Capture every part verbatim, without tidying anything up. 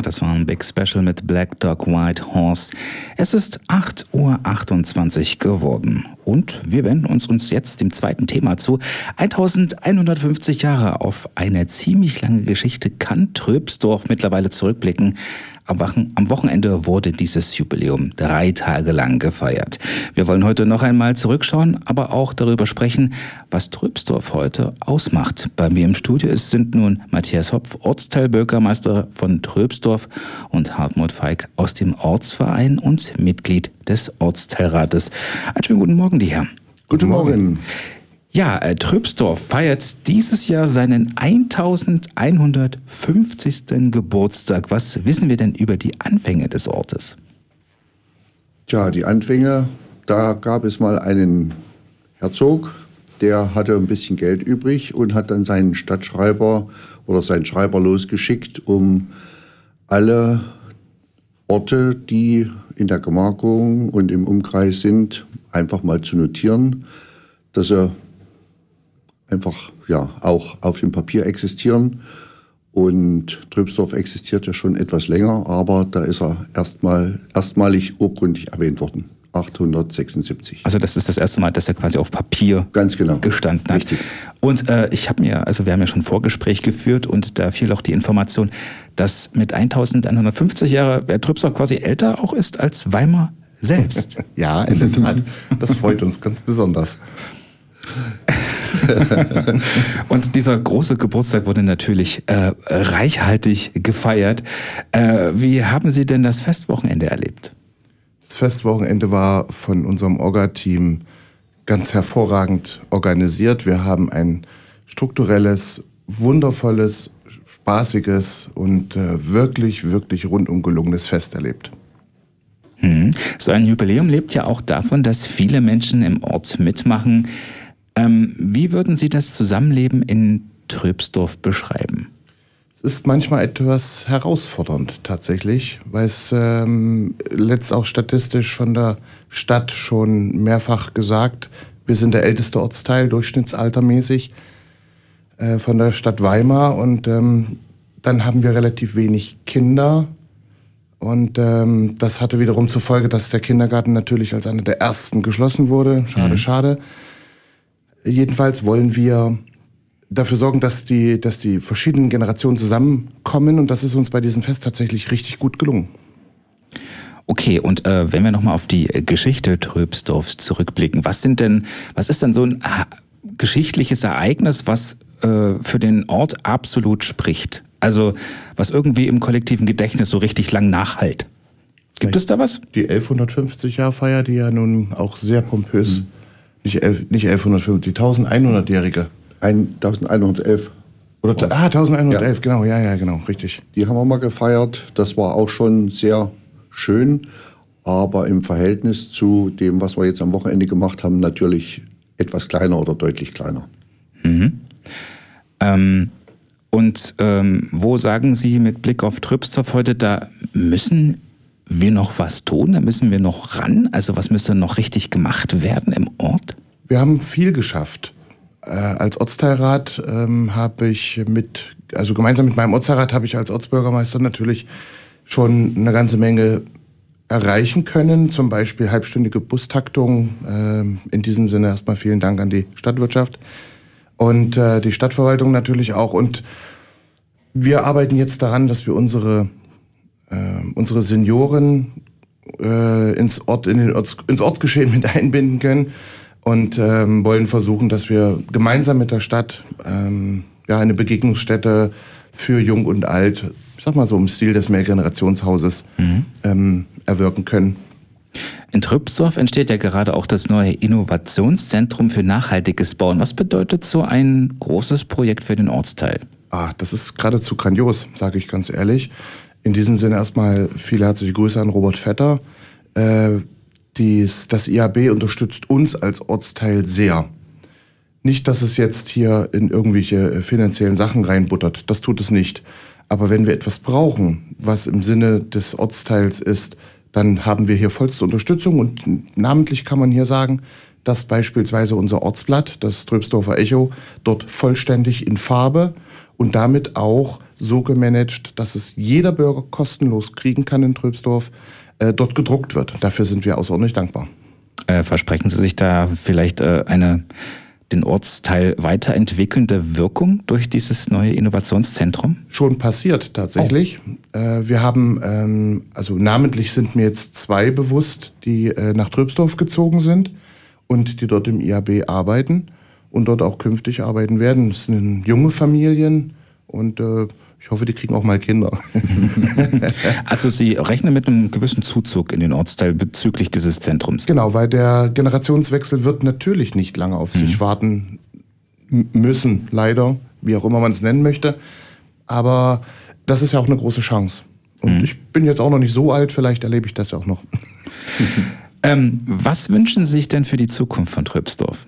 das war ein Big Special mit Black Dog White Horse. Es ist acht Uhr achtundzwanzig geworden und wir wenden uns, uns jetzt dem zweiten Thema zu. eintausendeinhundertfünfzig Jahre auf eine ziemlich lange Geschichte kann Tröpsdorf mittlerweile zurückblicken. Am Wochenende wurde dieses Jubiläum drei Tage lang gefeiert. Wir wollen heute noch einmal zurückschauen, aber auch darüber sprechen, was Tröpsdorf heute ausmacht. Bei mir im Studio ist, sind nun Matthias Hopf, Ortsteilbürgermeister von Tröpsdorf, und Hartmut Feig aus dem Ortsverein und Mitglied des Ortsteilrates. Einen schönen guten Morgen, die Herren. Guten Morgen. Ja, äh, Tröpsdorf feiert dieses Jahr seinen eintausendeinhundertfünfzigsten Geburtstag. Was wissen wir denn über die Anfänge des Ortes? Tja, die Anfänge, da gab es mal einen Herzog, der hatte ein bisschen Geld übrig und hat dann seinen Stadtschreiber oder seinen Schreiber losgeschickt, um alle Orte, die in der Gemarkung und im Umkreis sind, einfach mal zu notieren, dass sie einfach ja auch auf dem Papier existieren. Und Tröpsdorf existiert ja schon etwas länger, aber da ist er erstmal erstmalig urkundlich erwähnt worden, achtzehnhundertsechsundsiebzig. Also das ist das erste Mal, dass er quasi auf Papier Ganz genau. gestanden hat. Richtig. Und äh, ich habe mir, also wir haben ja schon ein Vorgespräch geführt und da fiel auch die Information, dass mit eintausendeinhundertfünfzig Jahre Tröpsdorf quasi älter auch ist als Weimar selbst. Ja, in der Tat. Das freut uns ganz besonders. Und dieser große Geburtstag wurde natürlich äh, reichhaltig gefeiert. Äh, wie haben Sie denn das Festwochenende erlebt? Das Festwochenende war von unserem Orga-Team ganz hervorragend organisiert. Wir haben ein strukturelles, wundervolles, spaßiges und äh, wirklich, wirklich rundum gelungenes Fest erlebt. Hm. So ein Jubiläum lebt ja auch davon, dass viele Menschen im Ort mitmachen. Ähm, wie würden Sie das Zusammenleben in Tröpsdorf beschreiben? Es ist manchmal etwas herausfordernd tatsächlich, weil es ähm, letzt auch statistisch von der Stadt schon mehrfach gesagt, wir sind der älteste Ortsteil, durchschnittsaltermäßig, äh, von der Stadt Weimar, und ähm, dann haben wir relativ wenig Kinder. Und ähm, das hatte wiederum zur Folge, dass der Kindergarten natürlich als einer der ersten geschlossen wurde. Schade, mhm. schade. Jedenfalls wollen wir dafür sorgen, dass die, dass die verschiedenen Generationen zusammenkommen. Und das ist uns bei diesem Fest tatsächlich richtig gut gelungen. Okay, und äh, wenn wir nochmal auf die Geschichte Tröpsdorfs zurückblicken, was sind denn, was ist denn so ein äh, geschichtliches Ereignis, was äh, für den Ort absolut spricht? Also was irgendwie im kollektiven Gedächtnis so richtig lang nachhallt. Gibt es da was? Die elfhundertfünfzig-Jahr-Feier, die ja nun auch sehr pompös, mhm. nicht, elf, nicht elfhundertfünfzig, die tausendeinhundertjährige. eintausendeinhundertelf. Oder, oh. Ah, tausendeinhundertelf, ja. genau, ja, ja, genau, richtig. Die haben wir mal gefeiert, das war auch schon sehr schön, aber im Verhältnis zu dem, was wir jetzt am Wochenende gemacht haben, natürlich etwas kleiner oder deutlich kleiner. Mhm. Ähm... Und ähm, wo sagen Sie mit Blick auf Tröpsdorf heute, da müssen wir noch was tun, da müssen wir noch ran? Also was müsste noch richtig gemacht werden im Ort? Wir haben viel geschafft. Äh, als Ortsteilrat ähm, habe ich mit, also gemeinsam mit meinem Ortsteilrat habe ich als Ortsbürgermeister natürlich schon eine ganze Menge erreichen können. Zum Beispiel halbstündige Bustaktung. Äh, in diesem Sinne erstmal vielen Dank an die Stadtwirtschaft. Und äh, die Stadtverwaltung natürlich auch. Und wir arbeiten jetzt daran, dass wir unsere, äh, unsere Senioren äh, ins, Ort, in den Orts, ins Ortsgeschehen mit einbinden können. Und ähm, wollen versuchen, dass wir gemeinsam mit der Stadt ähm, ja, eine Begegnungsstätte für Jung und Alt, ich sag mal so im Stil des Mehrgenerationshauses, mhm. ähm, erwirken können. In Tröpsdorf entsteht ja gerade auch das neue Innovationszentrum für nachhaltiges Bauen. Was bedeutet so ein großes Projekt für den Ortsteil? Ah, das ist geradezu grandios, sage ich ganz ehrlich. In diesem Sinne erstmal viele herzliche Grüße an Robert Vetter. Äh, dies, das I A B unterstützt uns als Ortsteil sehr. Nicht, dass es jetzt hier in irgendwelche finanziellen Sachen reinbuttert, das tut es nicht. Aber wenn wir etwas brauchen, was im Sinne des Ortsteils ist, dann haben wir hier vollste Unterstützung, und namentlich kann man hier sagen, dass beispielsweise unser Ortsblatt, das Tröpsdorfer Echo, dort vollständig in Farbe und damit auch so gemanagt, dass es jeder Bürger kostenlos kriegen kann in Tröbsdorf, äh, dort gedruckt wird. Dafür sind wir außerordentlich dankbar. Äh, versprechen Sie sich da vielleicht äh, eine den Ortsteil weiterentwickelnde Wirkung durch dieses neue Innovationszentrum? Schon passiert tatsächlich. Oh. Äh, wir haben, ähm, also namentlich sind mir jetzt zwei bewusst, die äh, nach Tröbsdorf gezogen sind und die dort im I A B arbeiten und dort auch künftig arbeiten werden. Das sind junge Familien und äh, ich hoffe, die kriegen auch mal Kinder. Also Sie rechnen mit einem gewissen Zuzug in den Ortsteil bezüglich dieses Zentrums? Genau, weil der Generationswechsel wird natürlich nicht lange auf sich mhm. warten müssen, leider, wie auch immer man es nennen möchte. Aber das ist ja auch eine große Chance. Und mhm. ich bin jetzt auch noch nicht so alt, vielleicht erlebe ich das ja auch noch. ähm, was wünschen Sie sich denn für die Zukunft von Tröbsdorf?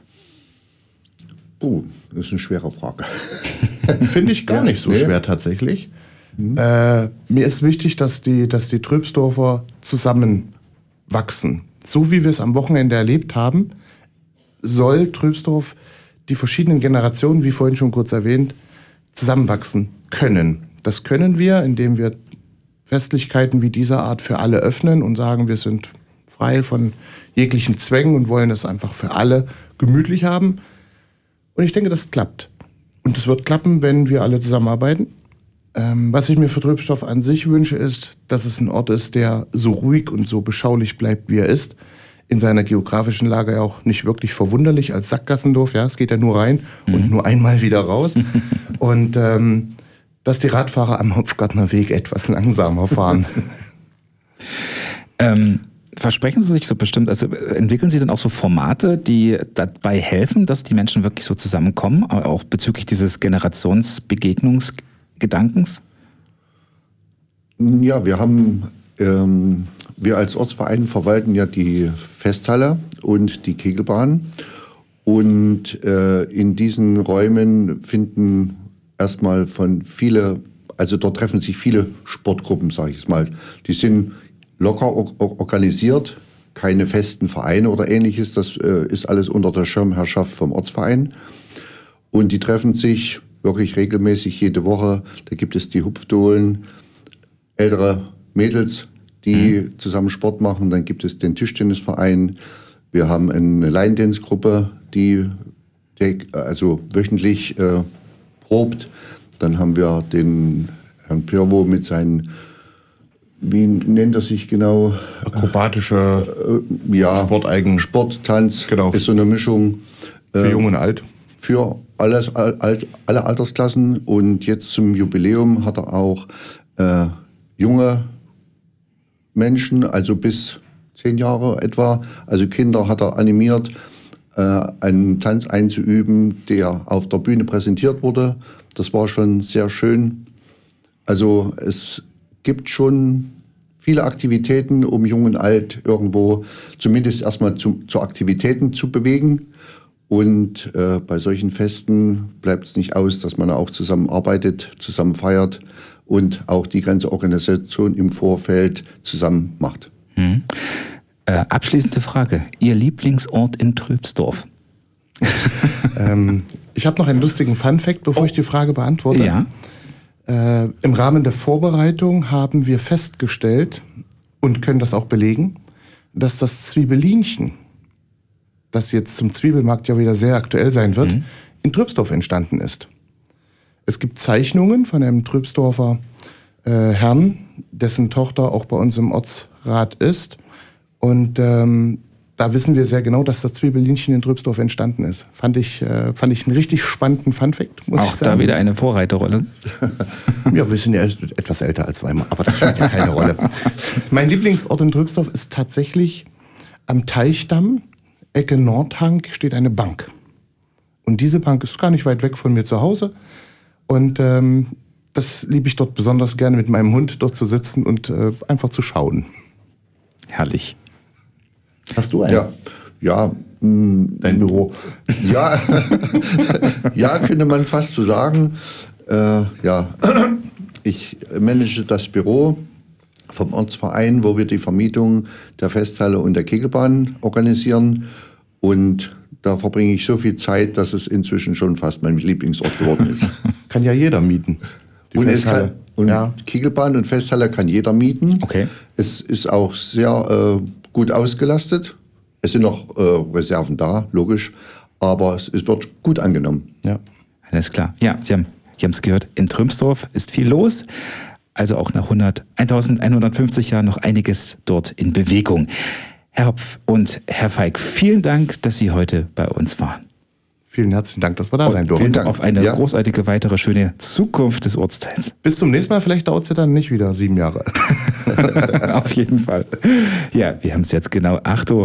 Oh, das ist eine schwere Frage. Finde ich gar ja, nicht so nee. schwer tatsächlich. Mhm. Äh, mir ist wichtig, dass die, dass die Tröbsdorfer zusammenwachsen. So wie wir es am Wochenende erlebt haben, soll Tröbsdorf die verschiedenen Generationen, wie vorhin schon kurz erwähnt, zusammenwachsen können. Das können wir, indem wir Festlichkeiten wie dieser Art für alle öffnen und sagen, wir sind frei von jeglichen Zwängen und wollen es einfach für alle gemütlich haben. Und ich denke, das klappt. Und es wird klappen, wenn wir alle zusammenarbeiten. Ähm, was ich mir für Tröbsdorf an sich wünsche, ist, dass es ein Ort ist, der so ruhig und so beschaulich bleibt, wie er ist. In seiner geografischen Lage auch nicht wirklich verwunderlich als Sackgassendorf. Ja, es geht ja nur rein mhm. und nur einmal wieder raus. Und ähm, dass die Radfahrer am Hopfgartner Weg etwas langsamer fahren. ähm Versprechen Sie sich so bestimmt, also entwickeln Sie dann auch so Formate, die dabei helfen, dass die Menschen wirklich so zusammenkommen, auch bezüglich dieses Generationsbegegnungsgedankens? Ja, wir haben, ähm, wir als Ortsverein verwalten ja die Festhalle und die Kegelbahn. Und äh, in diesen Räumen finden erstmal von viele, also dort treffen sich viele Sportgruppen, sage ich es mal. Die sind locker organisiert, keine festen Vereine oder ähnliches. Das äh, ist alles unter der Schirmherrschaft vom Ortsverein. Und die treffen sich wirklich regelmäßig jede Woche. Da gibt es die Hupfdohlen, ältere Mädels, die mhm. zusammen Sport machen. Dann gibt es den Tischtennisverein. Wir haben eine Line-Dance-Gruppe, die, die also wöchentlich äh, probt. Dann haben wir den Herrn Pirwo mit seinen, wie nennt er sich genau? Akrobatische äh, ja, Sporteigen. Sport, Tanz, genau. Ist so eine Mischung. Für äh, Jung und Alt. Für alles, alt, alle Altersklassen. Und jetzt zum Jubiläum hat er auch äh, junge Menschen, also bis zehn Jahre etwa, also Kinder hat er animiert, äh, einen Tanz einzuüben, der auf der Bühne präsentiert wurde. Das war schon sehr schön. Also es gibt schon viele Aktivitäten, um Jung und Alt irgendwo zumindest erstmal zu, zu Aktivitäten zu bewegen. Und äh, bei solchen Festen bleibt es nicht aus, dass man auch zusammen arbeitet, zusammen feiert und auch die ganze Organisation im Vorfeld zusammen macht. Hm. Äh, abschließende Frage. Ihr Lieblingsort in Tröbsdorf? ähm, ich habe noch einen lustigen Funfact, bevor oh. ich die Frage beantworte. Ja. Äh, Im Rahmen der Vorbereitung haben wir festgestellt und können das auch belegen, dass das Zwiebelinchen, das jetzt zum Zwiebelmarkt ja wieder sehr aktuell sein wird, mhm. in Tröbsdorf entstanden ist. Es gibt Zeichnungen von einem Tröbsdorfer äh, Herrn, dessen Tochter auch bei uns im Ortsrat ist. Und ähm, da wissen wir sehr genau, dass das Zwiebelinchen in Tröbsdorf entstanden ist. Fand ich, äh, fand ich einen richtig spannenden Funfact, muss auch ich sagen. Auch da wieder eine Vorreiterrolle? Ja, wir sind ja etwas älter als Weimar, aber das spielt ja keine Rolle. Mein Lieblingsort in Tröbsdorf ist tatsächlich am Teichdamm, Ecke Nordhang, steht eine Bank. Und diese Bank ist gar nicht weit weg von mir zu Hause. Und ähm, das liebe ich dort besonders gerne, mit meinem Hund dort zu sitzen und äh, einfach zu schauen. Herrlich. Hast du einen? Ja, ja. Mh, Dein Büro? Ja, ja, könnte man fast so sagen. Äh, ja, ich manage das Büro vom Ortsverein, wo wir die Vermietung der Festhalle und der Kegelbahn organisieren. Und Da verbringe ich so viel Zeit, dass es inzwischen schon fast mein Lieblingsort geworden ist. Kann ja jeder mieten. Die Und, es Festhalle. kann, und Ja. Kegelbahn und Festhalle kann jeder mieten. Okay. Es ist auch sehr äh, gut ausgelastet. Es sind noch äh, Reserven da, logisch. Aber es, es wird gut angenommen. Ja. Alles klar. Ja, Sie haben es gehört, in Trümsdorf ist viel los. Also auch nach hundert, eintausendeinhundertfünfzig Jahren noch einiges dort in Bewegung. Herr Hopf und Herr Feig, vielen Dank, dass Sie heute bei uns waren. Vielen herzlichen Dank, dass wir da sein durften. Vielen Dank. Auf eine Ja. großartige, weitere, schöne Zukunft des Ortsteils. Bis zum nächsten Mal, vielleicht dauert es ja dann nicht wieder sieben Jahre. Auf jeden Fall. Ja, wir haben es jetzt genau acht Uhr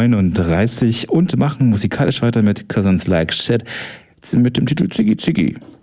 neununddreißig und machen musikalisch weiter mit Cousins Like Shit mit dem Titel Ziggy Ziggy.